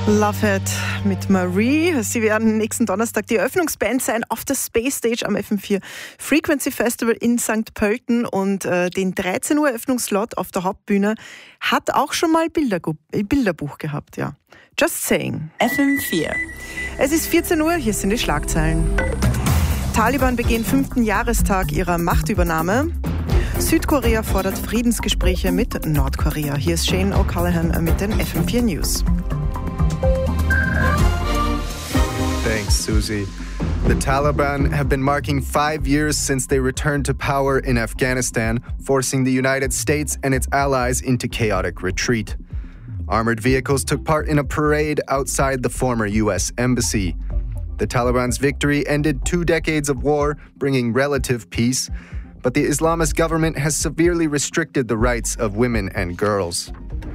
Lovehead mit Marie. Sie werden nächsten Donnerstag die Eröffnungsband sein auf der Space Stage am FM4 Frequency Festival in St. Pölten und den 13 Uhr Eröffnungslot auf der Hauptbühne hat auch schon mal Bilderbuch gehabt, ja. Just saying. FM4. Es ist 14 Uhr, hier sind die Schlagzeilen. Taliban begehen 5. Jahrestag ihrer Machtübernahme. Südkorea fordert Friedensgespräche mit Nordkorea. Hier ist Shane O'Callaghan mit den FM4 News. Thanks, Susie. The Taliban have been marking 5 years since they returned to power in Afghanistan, forcing the United States and its allies into chaotic retreat. Armored vehicles took part in a parade outside the former U.S. embassy. The Taliban's victory ended 2 decades of war, bringing relative peace, but the Islamist government has severely restricted the rights of women and girls.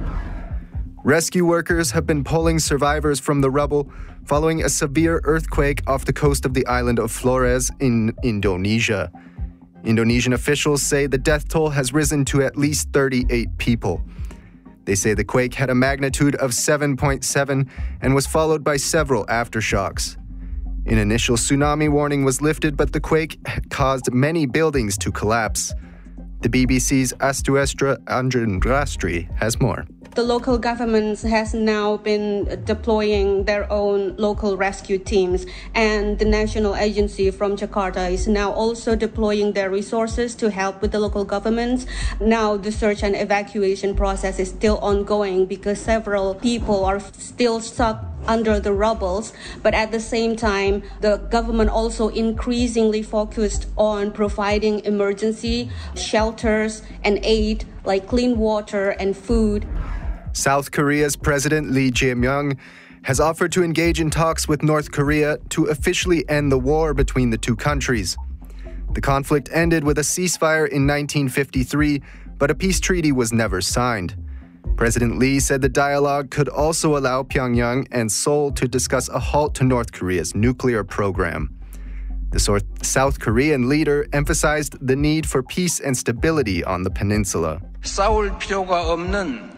Rescue workers have been pulling survivors from the rubble following a severe earthquake off the coast of the island of Flores in Indonesia. Indonesian officials say the death toll has risen to at least 38 people. They say the quake had a magnitude of 7.7 and was followed by several aftershocks. An initial tsunami warning was lifted, but the quake caused many buildings to collapse. The BBC's Astuestra Andrastri has more. The local governments has now been deploying their own local rescue teams, and the national agency from Jakarta is now also deploying their resources to help with the local governments. Now the search and evacuation process is still ongoing because several people are still stuck under the rubbles, but at the same time, the government also increasingly focused on providing emergency shelters and aid like clean water and food. South Korea's President Lee Jae-myung has offered to engage in talks with North Korea to officially end the war between the two countries. The conflict ended with a ceasefire in 1953, but a peace treaty was never signed. President Lee said the dialogue could also allow Pyongyang and Seoul to discuss a halt to North Korea's nuclear program. The South Korean leader emphasized the need for peace and stability on the peninsula. 싸울 필요가 없는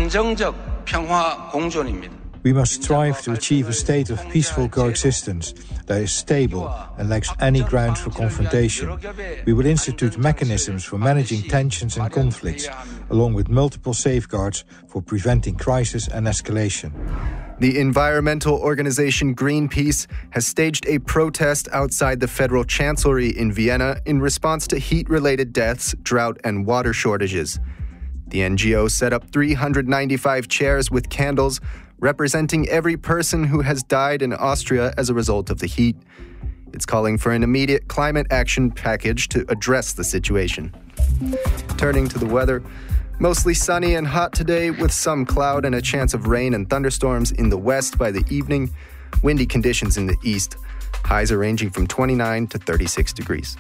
안정적 평화 공존입니다. We must strive to achieve a state of peaceful coexistence that is stable and lacks any grounds for confrontation. We will institute mechanisms for managing tensions and conflicts, along with multiple safeguards for preventing crisis and escalation. The environmental organization Greenpeace has staged a protest outside the Federal Chancellery in Vienna in response to heat-related deaths, drought, and water shortages. The NGO set up 395 chairs with candles representing every person who has died in Austria as a result of the heat. It's calling for an immediate climate action package to address the situation. Turning to the weather, mostly sunny and hot today with some cloud and a chance of rain and thunderstorms in the west by the evening, windy conditions in the east. Highs are ranging from 29 to 36 degrees.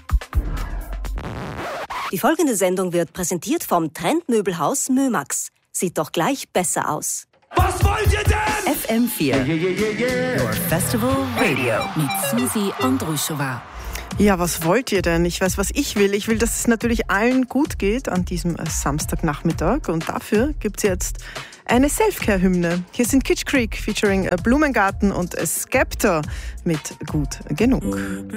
Die folgende Sendung wird präsentiert vom Trendmöbelhaus Mömax. Sieht doch gleich besser aus. Was wollt ihr denn? FM4. Your Festival Radio. Mit Susi Andruschova. Ja, was wollt ihr denn? Ich weiß, was ich will. Ich will, dass es natürlich allen gut geht an diesem Samstagnachmittag. Und dafür gibt es jetzt eine Selfcare-Hymne. Hier sind Kitsch Creek featuring Blumengarten und Skepta mit Gut genug.